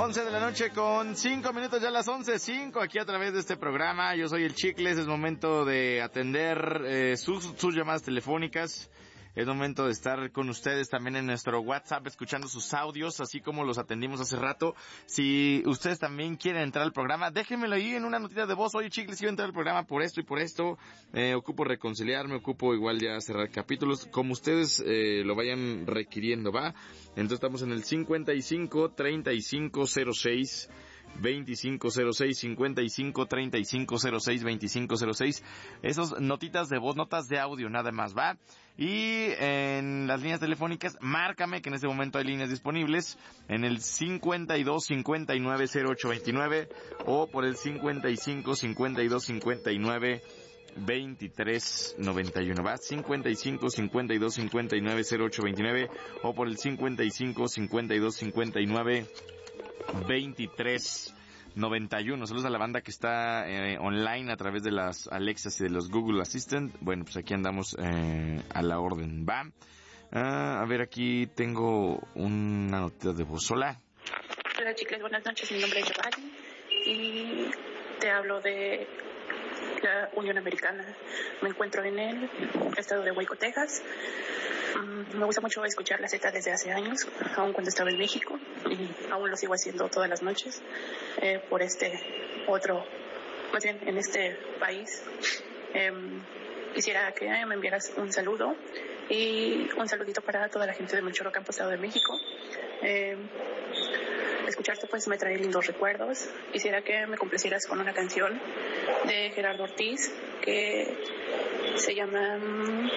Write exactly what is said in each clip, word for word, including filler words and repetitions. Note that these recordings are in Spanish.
once de la noche con cinco minutos, ya las once cinco aquí a través de este programa. Yo soy el Chicles, es momento de atender eh, sus, sus llamadas telefónicas. Es momento de estar con ustedes también en nuestro WhatsApp, escuchando sus audios, así como los atendimos hace rato. Si ustedes también quieren entrar al programa, déjenmelo ahí en una notita de voz. Oye, Chicles, quiero entrar al programa por esto y por esto. Eh, ocupo reconciliarme, ocupo igual ya cerrar capítulos, como ustedes eh, lo vayan requiriendo, ¿va? Entonces estamos en el cincuenta y cinco, treinta y cinco, cero seis, veinticinco cero seis, cincuenta y cinco, treinta y cinco, cero seis, veinticinco cero seis. Esas notitas de voz, notas de audio nada más, ¿va? Y en las líneas telefónicas, márcame, que en este momento hay líneas disponibles, en el cincuenta y dos, cincuenta y nueve, cero ocho veintinueve o por el cincuenta y cinco, cincuenta y dos, cincuenta y nueve, veintitrés noventa y uno, va, cincuenta y cinco, cincuenta y dos, cincuenta y nueve, cero ocho veintinueve o por el cincuenta y cinco, cincuenta y dos, cincuenta y nueve, veintitrés noventa y uno. Saludos a la banda que está eh, online a través de las Alexas y de los Google Assistant. Bueno, pues aquí andamos eh, a la orden, va. Ah, a ver, aquí tengo una notita de voz. Hola. Hola, chicas, buenas noches. Mi nombre es Giovanni y te hablo de la Unión Americana. Me encuentro en el estado de Waco, Texas. Um, me gusta mucho escuchar la Z desde hace años, aun cuando estaba en México, y aún lo sigo haciendo todas las noches eh, por este otro, más bien en este país. Eh, quisiera que me enviaras un saludo y un saludito para toda la gente de Melchor Ocampo, Estado de México. Eh, escucharte pues me trae lindos recuerdos. Quisiera que me complacieras con una canción de Gerardo Ortiz que se llama um,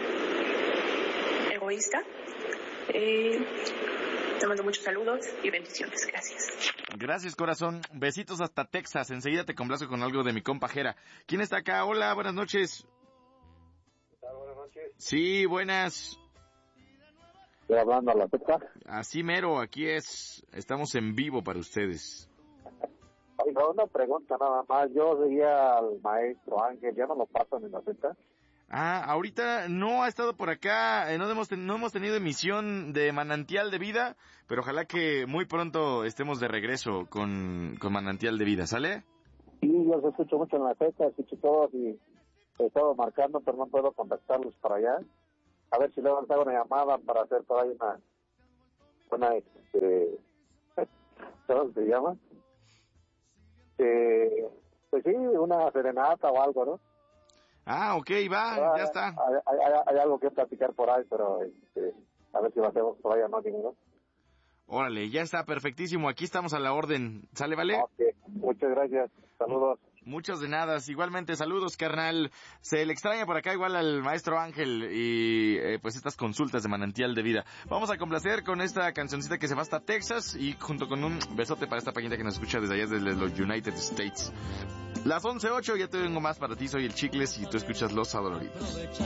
Egoísta. Eh, te mando muchos saludos y bendiciones. Gracias. Gracias, corazón. Besitos hasta Texas. Enseguida te complazco con algo de mi compa Jera. ¿Quién está acá? Hola, buenas noches. ¿Qué tal? Buenas noches. Sí, buenas. ¿Estoy hablando a la Texas? Así mero, aquí es. Estamos en vivo para ustedes. Oiga, una pregunta nada más. Yo seguía al maestro Ángel, ¿ya no lo pasan en la Texas? Ah, ahorita no ha estado por acá, eh, no hemos ten- no hemos tenido emisión de Manantial de Vida, pero ojalá que muy pronto estemos de regreso con, con Manantial de Vida, ¿sale? Sí, yo los escucho mucho en la Texas, escucho todos y he estado marcando, pero no puedo contactarlos para allá. A ver si luego les hago una llamada para hacer por ahí una, una, este, ¿cómo se llama? Eh, pues sí, una serenata o algo, ¿no? Ah, ok, va, Ah, ya está. Hay, hay, hay algo que platicar por ahí, pero este, a ver si lo hacemos por ahí o no, ¿no? Órale, ya está, perfectísimo, aquí estamos a la orden, ¿sale, vale? Ok, muchas gracias, saludos. Muchas de nada, igualmente saludos, carnal. Se le extraña por acá igual al maestro Ángel y eh, pues estas consultas de Manantial de Vida. Vamos a complacer con esta cancioncita que se va hasta Texas y junto con un besote para esta paquita que nos escucha desde allá, desde los United States. Las once ocho, ya tengo más para ti, soy el Chicles y tú escuchas Los Adoloridos.